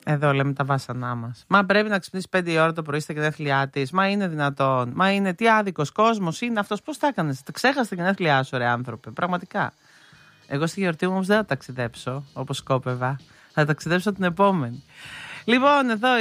Εδώ λέμε τα βάσανά μας. Μα πρέπει να ξυπνήσει 5 η ώρα το πρωί στα γενέθλιά της. Μα είναι δυνατόν? Μα είναι τι άδικος κόσμος είναι αυτός? Πώς τα έκανες? Τα ξέχασες τα γενέθλιά σου, ρε άνθρωπε. Πραγματικά. Εγώ στη γιορτή μου όμως δεν θα ταξιδέψω όπως σκόπευα. Θα ταξιδέψω την επόμενη. Λοιπόν, εδώ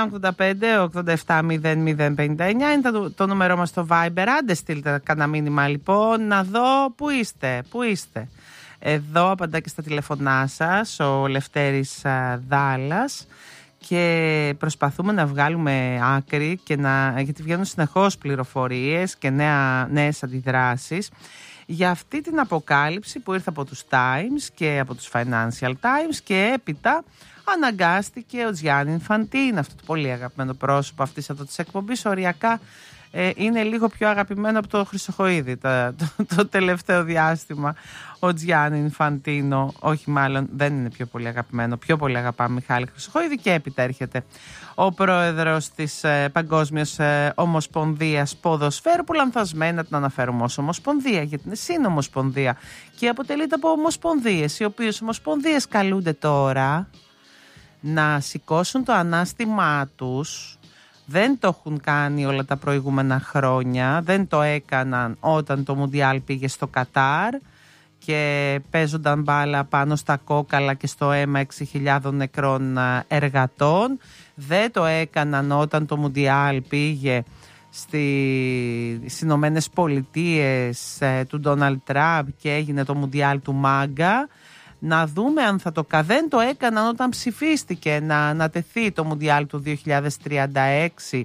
6985-870059 είναι το νούμερό μας στο Viber. Άντε στείλτε κανένα μήνυμα λοιπόν, να δω πού είστε. Εδώ απαντά και στα τηλεφωνά σας ο Λευτέρης Δάλλας και προσπαθούμε να βγάλουμε άκρη και γιατί βγαίνουν συνεχώς πληροφορίες και νέες αντιδράσεις για αυτή την αποκάλυψη που ήρθε από τους Times και από τους Financial Times και έπειτα αναγκάστηκε ο Gianni Infantino, αυτό το πολύ αγαπημένο πρόσωπο αυτής εδώ της εκπομπής, οριακά είναι λίγο πιο αγαπημένο από το Χρυσοχοΐδη το τελευταίο διάστημα. Ο Gianni Infantino, όχι μάλλον δεν είναι πιο πολύ αγαπημένο, πιο πολύ αγαπάμε Μιχάλη Χρυσοχοΐδη και έπειτα έρχεται ο πρόεδρος της Παγκόσμιας Ομοσπονδίας Ποδοσφαίρου, που λανθασμένα την αναφέρουμε ως Ομοσπονδία γιατί είναι συνομοσπονδία και αποτελείται από ομοσπονδίες, οι οποίες ομοσπονδίες καλούνται τώρα να σηκώσουν το ανάστημά τους. Δεν το έχουν κάνει όλα τα προηγούμενα χρόνια, δεν το έκαναν όταν το Μουντιάλ πήγε στο Κατάρ και παίζονταν μπάλα πάνω στα κόκαλα και στο αίμα 6.000 νεκρών εργατών. Δεν το έκαναν όταν το Μουντιάλ πήγε στις Ηνωμένες Πολιτείες του Ντόναλντ Τραμπ και έγινε το Μουντιάλ του Μάγκα. Να δούμε αν θα δεν το έκαναν όταν ψηφίστηκε να τεθεί το Μουντιάλ του 2036,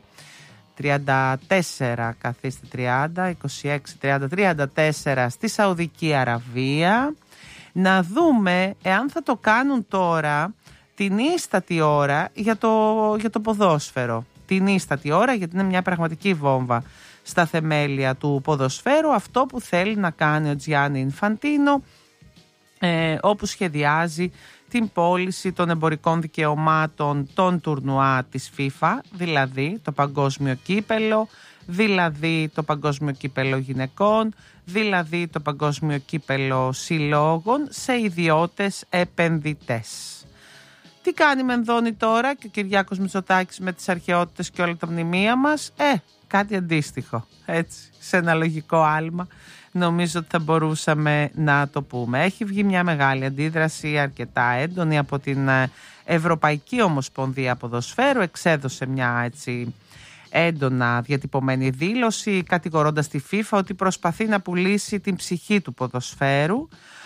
34, καθίστε 30, 26, 30, 34 στη Σαουδική Αραβία. Να δούμε εάν θα το κάνουν τώρα την ίστατη ώρα για το ποδόσφαιρο. Την ίστατη ώρα, γιατί είναι μια πραγματική βόμβα στα θεμέλια του ποδοσφαίρου, αυτό που θέλει να κάνει ο Gianni Infantino, όπου σχεδιάζει την πώληση των εμπορικών δικαιωμάτων των τουρνουά της FIFA, δηλαδή το παγκόσμιο κύπελο, δηλαδή το παγκόσμιο κύπελο γυναικών, δηλαδή το παγκόσμιο κύπελο συλλόγων σε ιδιώτες επενδυτές. Τι κάνει Μενδώνη τώρα και ο Κυριάκος Μητσοτάκης με τις αρχαιότητες και όλα τα μνημεία μας? Κάτι αντίστοιχο, έτσι, σε ένα λογικό άλμα. Νομίζω ότι θα μπορούσαμε να το πούμε. Έχει βγει μια μεγάλη αντίδραση, αρκετά έντονη, από την Ευρωπαϊκή Ομοσπονδία Ποδοσφαίρου. Εξέδωσε μια έτσι έντονα διατυπωμένη δήλωση, κατηγορώντας τη FIFA ότι προσπαθεί να πουλήσει την ψυχή του ποδοσφαίρου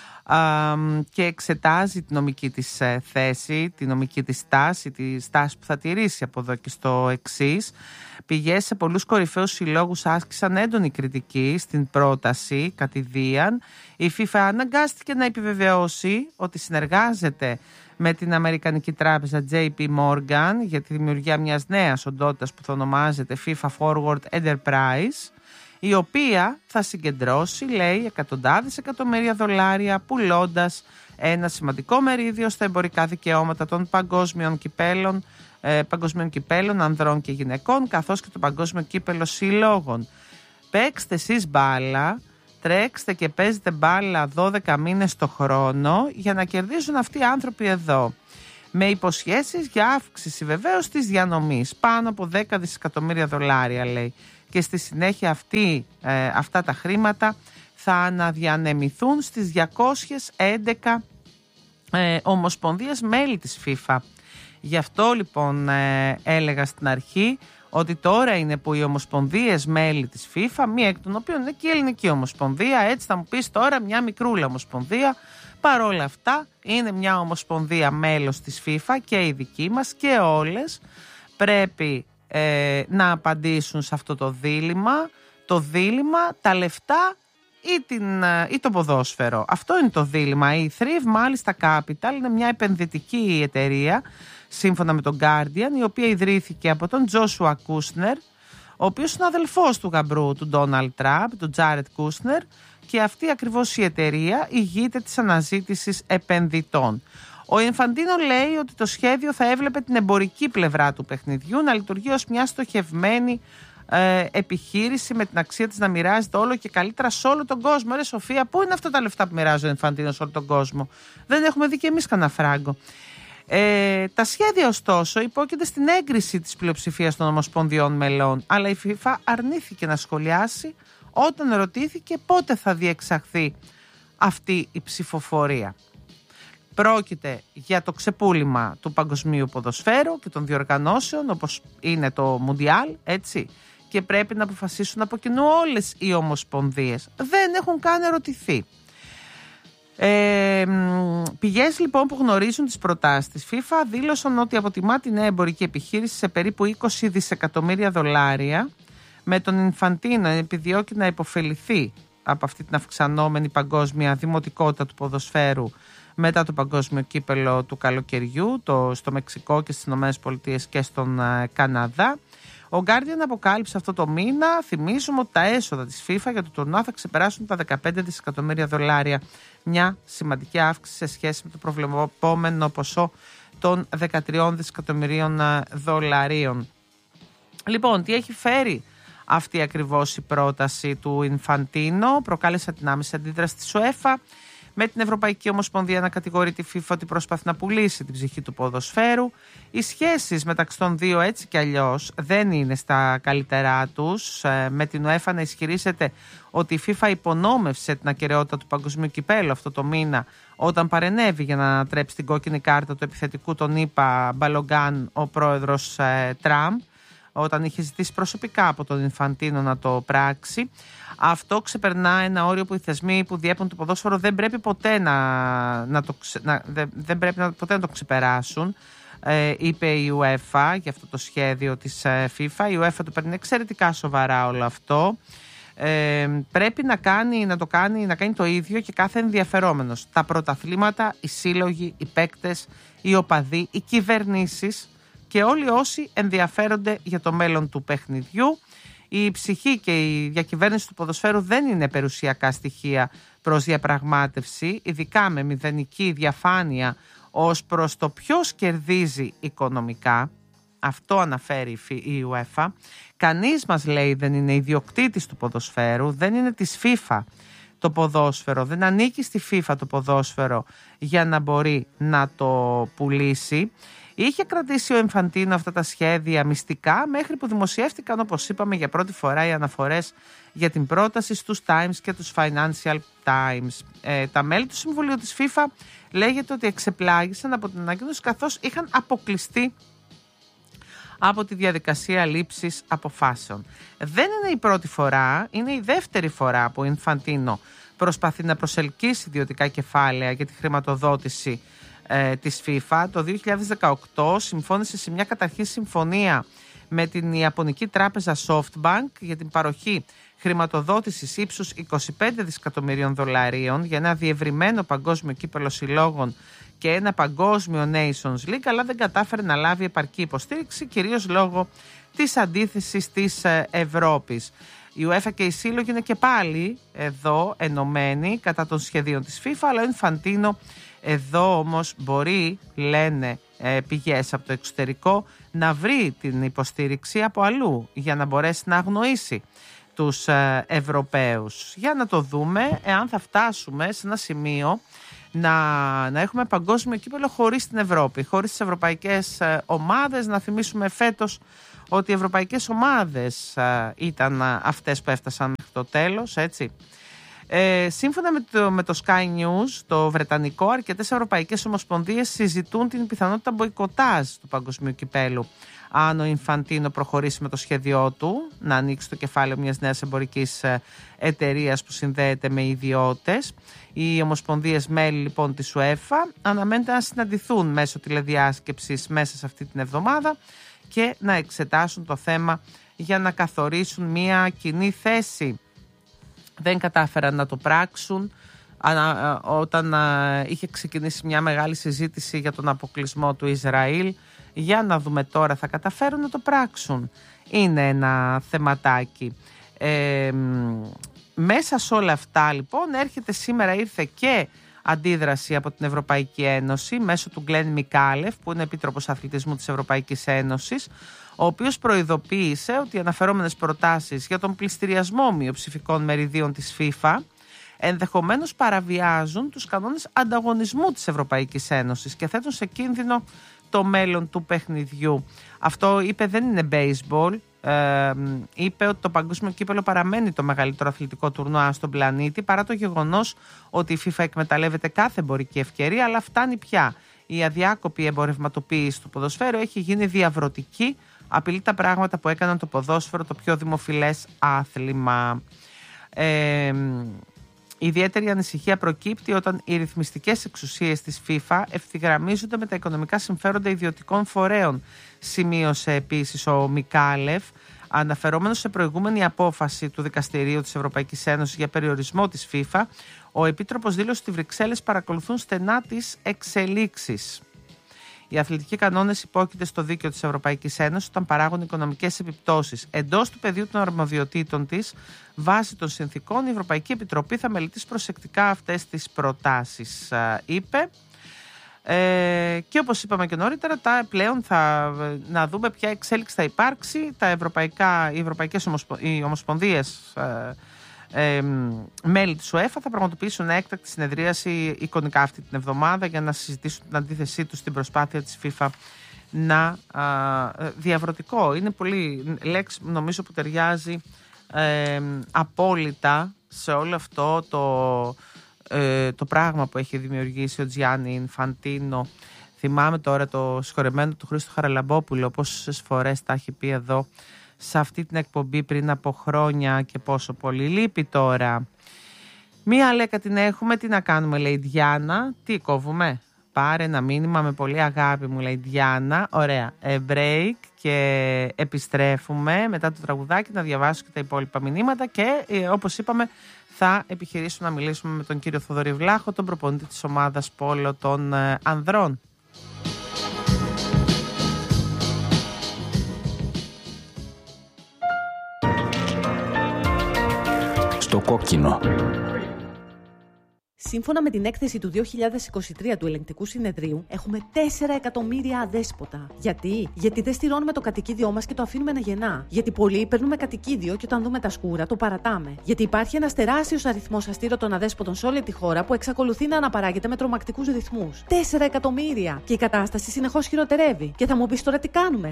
και εξετάζει τη νομική της θέση, τη νομική της στάση, τη στάση που θα τηρήσει από εδώ και στο εξής. Πηγές σε πολλούς κορυφαίους συλλόγους άσκησαν έντονη κριτική στην πρόταση κατηδίαν. Η FIFA αναγκάστηκε να επιβεβαιώσει ότι συνεργάζεται με την Αμερικανική τράπεζα JP Morgan για τη δημιουργία μιας νέας οντότητας που θα ονομάζεται FIFA Forward Enterprise, η οποία θα συγκεντρώσει, λέει, εκατοντάδες εκατομμύρια δολάρια, πουλώντας ένα σημαντικό μερίδιο στα εμπορικά δικαιώματα των παγκόσμιων κυπέλων ανδρών και γυναικών, καθώς και το παγκόσμιο κύπελο συλλόγων. Παίξτε εσείς μπάλα, τρέξτε και παίζετε μπάλα 12 μήνες το χρόνο για να κερδίζουν αυτοί οι άνθρωποι εδώ. Με υποσχέσεις για αύξηση βεβαίως της διανομής, πάνω από 10 δισεκατομμύρια δολάρια, λέει. Και στη συνέχεια αυτά τα χρήματα θα αναδιανεμηθούν στις 211 ομοσπονδίες μέλη της FIFA. Γι' αυτό λοιπόν έλεγα στην αρχή ότι τώρα είναι που οι ομοσπονδίες μέλη της FIFA, μία εκ των οποίων είναι και η Ελληνική Ομοσπονδία, έτσι θα μου πεις τώρα μια μικρούλα ομοσπονδία, παρόλα αυτά είναι μια ομοσπονδία μέλος της FIFA και η δική μας και όλες πρέπει να απαντήσουν σε αυτό το δίλημμα, τα λεφτά ή το ποδόσφαιρο. Αυτό είναι το δίλημμα. Η Thrive μάλιστα Capital είναι μια επενδυτική εταιρεία, σύμφωνα με τον Guardian, η οποία ιδρύθηκε από τον Joshua Kushner, ο οποίος είναι αδελφός του γαμπρού του Donald Trump, του Jared Kushner, και αυτή ακριβώς η εταιρεία ηγείται της αναζήτησης επενδυτών. Ο Ινφαντίνο λέει ότι το σχέδιο θα έβλεπε την εμπορική πλευρά του παιχνιδιού να λειτουργεί ως μια στοχευμένη επιχείρηση με την αξία της να μοιράζεται όλο και καλύτερα σε όλο τον κόσμο. Ρε Σοφία, πού είναι αυτά τα λεφτά που μοιράζει ο Ινφαντίνο σε όλο τον κόσμο? Δεν έχουμε δει και εμείς κανένα φράγκο. Τα σχέδια ωστόσο υπόκειται στην έγκριση της πλειοψηφίας των ομοσπονδιών μελών, αλλά η FIFA αρνήθηκε να σχολιάσει όταν ρωτήθηκε πότε θα διεξαχθεί αυτή η ψηφοφορία. Πρόκειται για το ξεπούλημα του παγκοσμίου ποδοσφαίρου και των διοργανώσεων όπως είναι το Μουντιάλ, έτσι, και πρέπει να αποφασίσουν από κοινού όλες οι ομοσπονδίες. Δεν έχουν καν ερωτηθεί. Πηγές λοιπόν που γνωρίζουν τις προτάσεις της FIFA δήλωσαν ότι αποτιμά τη νέα εμπορική επιχείρηση σε περίπου 20 δισεκατομμύρια δολάρια, με τον Ινφαντίνο επιδιώκει να υποφεληθεί από αυτή την αυξανόμενη παγκόσμια δημοτικότητα του ποδοσφαίρου μετά το παγκόσμιο κύπελο του καλοκαιριού στο Μεξικό και στις ΗΠΑ και στον Καναδά. Ο Guardian αποκάλυψε αυτό το μήνα, θυμίζουμε, ότι τα έσοδα της FIFA για το τουρνουά θα ξεπεράσουν τα 15 δισεκατομμύρια δολάρια. Μια σημαντική αύξηση σε σχέση με το προβλεπόμενο ποσό των 13 δισεκατομμυρίων δολαρίων. Λοιπόν, τι έχει φέρει αυτή ακριβώς η πρόταση του Ινφαντίνο? Προκάλεσε την άμεση αντίδραση της UEFA, με την Ευρωπαϊκή Ομοσπονδία να κατηγορεί τη FIFA ότι προσπαθεί να πουλήσει την ψυχή του ποδοσφαίρου. Οι σχέσεις μεταξύ των δύο έτσι κι αλλιώς δεν είναι στα καλύτερά τους, με την UEFA να ισχυρίζεται ότι η FIFA υπονόμευσε την ακεραιότητα του παγκοσμίου κυπέλου αυτό το μήνα όταν παρενέβη για να ανατρέψει την κόκκινη κάρτα του επιθετικού των ΗΠΑ Μπαλογκάν ο πρόεδρος Τραμπ, όταν είχε ζητήσει προσωπικά από τον Ινφαντίνο να το πράξει. Αυτό ξεπερνά ένα όριο που οι θεσμοί που διέπουν το ποδόσφαιρο δεν πρέπει ποτέ να το ξεπεράσουν, είπε η UEFA για αυτό το σχέδιο της FIFA. Η UEFA το παίρνει εξαιρετικά σοβαρά όλο αυτό. Πρέπει να κάνει το ίδιο και κάθε ενδιαφερόμενος. Τα πρωταθλήματα, οι σύλλογοι, οι παίκτες, οι οπαδοί, οι κυβερνήσεις και όλοι όσοι ενδιαφέρονται για το μέλλον του παιχνιδιού. Η ψυχή και η διακυβέρνηση του ποδοσφαίρου δεν είναι περιουσιακά στοιχεία προς διαπραγμάτευση, ειδικά με μηδενική διαφάνεια ως προς το ποιος κερδίζει οικονομικά. Αυτό αναφέρει η UEFA. Κανείς μας, λέει, δεν είναι ιδιοκτήτης του ποδοσφαίρου, δεν είναι της FIFA το ποδόσφαιρο, δεν ανήκει στη FIFA το ποδόσφαιρο για να μπορεί να το πουλήσει. Είχε κρατήσει ο Ινφαντίνο αυτά τα σχέδια μυστικά μέχρι που δημοσιεύτηκαν, όπως είπαμε, για πρώτη φορά οι αναφορές για την πρόταση στους Times και τους Financial Times. Τα μέλη του Συμβουλίου της FIFA λέγεται ότι εξεπλάγησαν από την ανακοίνωση καθώς είχαν αποκλειστεί από τη διαδικασία λήψης αποφάσεων. Δεν είναι η πρώτη φορά, είναι η δεύτερη φορά που ο Ινφαντίνο προσπαθεί να προσελκύσει ιδιωτικά κεφάλαια για τη χρηματοδότηση της FIFA. Το 2018 συμφώνησε σε μια καταρχήν συμφωνία με την Ιαπωνική τράπεζα SoftBank για την παροχή χρηματοδότησης ύψους 25 δισεκατομμυρίων δολαρίων για ένα διευρυμένο παγκόσμιο κύπελο συλλόγων και ένα παγκόσμιο Nations League, αλλά δεν κατάφερε να λάβει επαρκή υποστήριξη, κυρίως λόγω της αντίθεσης της Ευρώπης. Η UEFA και οι σύλλογοι είναι και πάλι εδώ ενωμένοι κατά των σχεδίων της FIFA, αλλά ο Ινφαντίνο εδώ όμως μπορεί, λένε πηγές από το εξωτερικό, να βρει την υποστήριξη από αλλού για να μπορέσει να αγνοήσει τους Ευρωπαίους. Για να το δούμε εάν θα φτάσουμε σε ένα σημείο να έχουμε παγκόσμιο κύπελο χωρίς την Ευρώπη, χωρίς τις ευρωπαϊκές ομάδες. Να θυμίσουμε φέτος ότι οι ευρωπαϊκές ομάδες ήταν αυτές που έφτασαν μέχρι το τέλος, έτσι. Σύμφωνα με το Sky News, το βρετανικό, αρκετές ευρωπαϊκές ομοσπονδίες συζητούν την πιθανότητα μποϊκοτάζ του παγκοσμίου κυπέλου αν ο Ινφαντίνο προχωρήσει με το σχέδιό του να ανοίξει το κεφάλαιο μιας νέας εμπορικής εταιρείας που συνδέεται με ιδιώτες. Οι ομοσπονδίες μέλη λοιπόν της UEFA αναμένεται να συναντηθούν μέσω τηλεδιάσκεψης μέσα σε αυτή την εβδομάδα και να εξετάσουν το θέμα για να καθορίσουν μια κοινή θέση. Δεν κατάφεραν να το πράξουν όταν είχε ξεκινήσει μια μεγάλη συζήτηση για τον αποκλεισμό του Ισραήλ. Για να δούμε τώρα, θα καταφέρουν να το πράξουν. Είναι ένα θεματάκι. Μέσα σε όλα αυτά λοιπόν ήρθε και αντίδραση από την Ευρωπαϊκή Ένωση μέσω του Γκλεν Μικάλεφ, που είναι Επίτροπος Αθλητισμού της Ευρωπαϊκής Ένωσης, ο οποίος προειδοποίησε ότι οι αναφερόμενες προτάσεις για τον πληστηριασμό μειοψηφικών μεριδίων της FIFA ενδεχομένως παραβιάζουν τους κανόνες ανταγωνισμού της Ευρωπαϊκής Ένωσης και θέτουν σε κίνδυνο το μέλλον του παιχνιδιού. Αυτό είπε, δεν είναι baseball. Είπε ότι το Παγκόσμιο Κύπελλο παραμένει το μεγαλύτερο αθλητικό τουρνουά στον πλανήτη, παρά το γεγονός ότι η FIFA εκμεταλλεύεται κάθε εμπορική ευκαιρία, αλλά φτάνει πια. Η αδιάκοπη εμπορευματοποίηση του ποδοσφαίρου έχει γίνει διαβρωτική, απειλεί τα πράγματα που έκαναν το ποδόσφαιρο το πιο δημοφιλές άθλημα. Ιδιαίτερη ανησυχία προκύπτει όταν οι ρυθμιστικές εξουσίες της FIFA ευθυγραμμίζονται με τα οικονομικά συμφέροντα ιδιωτικών φορέων, σημείωσε επίσης ο Μικάλεφ, αναφερόμενος σε προηγούμενη απόφαση του Δικαστηρίου της Ευρωπαϊκής Ένωσης για περιορισμό της FIFA. Ο Επίτροπος δήλωσε ότι οι Βρυξέλλες παρακολουθούν στενά τις εξελίξεις. Οι αθλητικοί κανόνες υπόκειται στο δίκαιο της Ευρωπαϊκής Ένωσης όταν παράγουν οικονομικές επιπτώσεις. Εντός του πεδίου των αρμοδιοτήτων της, βάσει των συνθήκων, η Ευρωπαϊκή Επιτροπή θα μελετήσει προσεκτικά αυτές τις προτάσεις, είπε. Και όπως είπαμε και νωρίτερα, πλέον να δούμε ποια εξέλιξη θα υπάρξει. Οι ομοσπονδίες μέλη της UEFA θα πραγματοποιήσουν έκτακτη συνεδρίαση εικονικά αυτή την εβδομάδα για να συζητήσουν την αντίθεσή τους στην προσπάθεια της FIFA να διαβρωτικό. Είναι πολύ λέξη νομίζω που ταιριάζει απόλυτα σε όλο αυτό το πράγμα που έχει δημιουργήσει ο Τζιάννη Ινφαντίνο. Θυμάμαι τώρα το συγχωρεμένο του Χρήστο Χαραλαμπόπουλο, πόσες φορές τα έχει πει εδώ σε αυτή την εκπομπή πριν από χρόνια και πόσο πολύ λείπει τώρα. Μία λέκα την έχουμε, τι να κάνουμε, λέει η Διάννα. Τι κόβουμε? Πάρε ένα μήνυμα με πολύ αγάπη, μου λέει η Διάννα. Ωραία, break και επιστρέφουμε μετά το τραγουδάκι να διαβάσω και τα υπόλοιπα μηνύματα και όπως είπαμε θα επιχειρήσουμε να μιλήσουμε με τον κύριο Θοδωρή Βλάχο, τον προπονητή της ομάδας Πόλο των Ανδρών. Στο κόκκινο. Σύμφωνα με την έκθεση του 2023 του Ελεγκτικού Συνεδρίου, έχουμε 4 εκατομμύρια αδέσποτα. Γιατί δεν στηρώνουμε το κατοικίδιό μας και το αφήνουμε να γεννά. Γιατί πολλοί παίρνουμε κατοικίδιο και όταν δούμε τα σκούρα το παρατάμε. Γιατί υπάρχει ένας τεράστιος αριθμός αστήρωτων αδέσποτων σε όλη τη χώρα που εξακολουθεί να αναπαράγεται με τρομακτικούς ρυθμούς. 4 εκατομμύρια! Και η κατάσταση συνεχώς χειροτερεύει. Και θα μου πεις τώρα τι κάνουμε?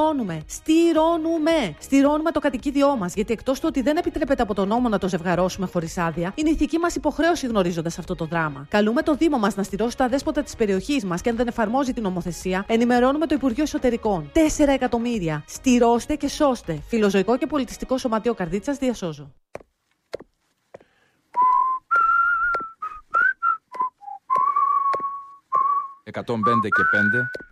Στηρώνουμε το κατοικίδιό μας. Γιατί εκτός του ότι δεν επιτρέπεται από τον νόμο να το ζευγαρώσουμε χωρίς άδεια, είναι ηθική μας υποχρέωση γνωρίζοντας αυτό το δράμα. Καλούμε το Δήμο μας να στηρώσει τα αδέσποτα της περιοχής μας και αν δεν εφαρμόζει την νομοθεσία, ενημερώνουμε το Υπουργείο Εσωτερικών. 4 εκατομμύρια! Στηρώστε και σώστε. Φιλοζωικό και Πολιτιστικό Σωματείο Καρδίτσας, διασώζω. 105 και 5.